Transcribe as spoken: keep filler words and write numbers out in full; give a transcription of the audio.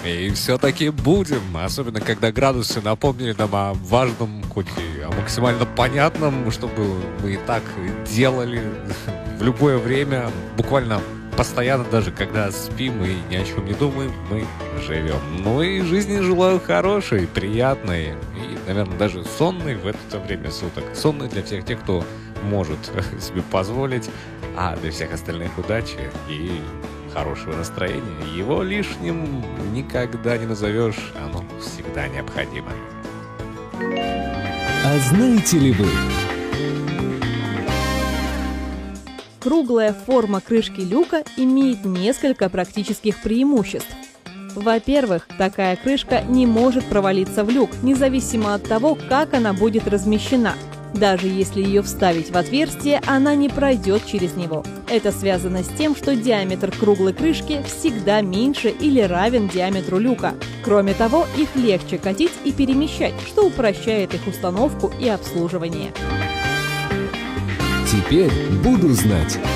И все-таки будем, особенно когда градусы напомнили нам о важном, хоть и о максимально понятном, чтобы мы и так делали в любое время, буквально постоянно, даже когда спим и ни о чем не думаем, мы живем. Ну и жизни желаю хорошей, приятной и, наверное, даже сонной в это время суток. Сонной для всех тех, кто может себе позволить, а для всех остальных удачи и хорошего настроения. Его лишним никогда не назовешь, оно всегда необходимо. А знаете ли вы? Круглая форма крышки люка имеет несколько практических преимуществ. Во-первых, такая крышка не может провалиться в люк, независимо от того, как она будет размещена. Даже если ее вставить в отверстие, она не пройдет через него. Это связано с тем, что диаметр круглой крышки всегда меньше или равен диаметру люка. Кроме того, их легче катить и перемещать, что упрощает их установку и обслуживание. Теперь буду знать.